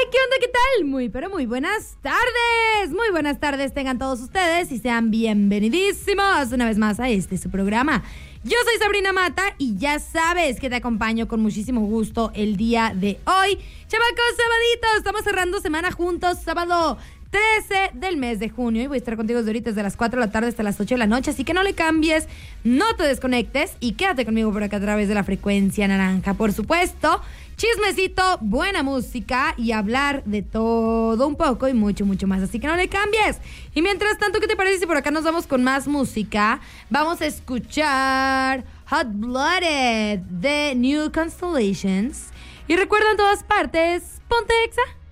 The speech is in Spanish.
¿Qué onda? ¿Qué tal? Muy, pero muy buenas tardes. Muy buenas tardes tengan todos ustedes y sean bienvenidísimos una vez más a su programa. Yo soy Sabrina Mata y ya sabes que te acompaño con muchísimo gusto el día de hoy. Chamacos, sabaditos, estamos cerrando semana juntos, sábado 13 del mes de junio y voy a estar contigo desde ahorita, desde las 4 de la tarde hasta las 8 de la noche, así que no le cambies, no te desconectes y quédate conmigo por acá a través de la frecuencia naranja, por supuesto. Chismecito, buena música y hablar de todo un poco y mucho, mucho más. Así que no le cambies. Y mientras tanto, ¿qué te parece si por acá nos vamos con más música? Vamos a escuchar Hot Blooded de New Constellations. Y recuerda en todas partes, ponte Exa.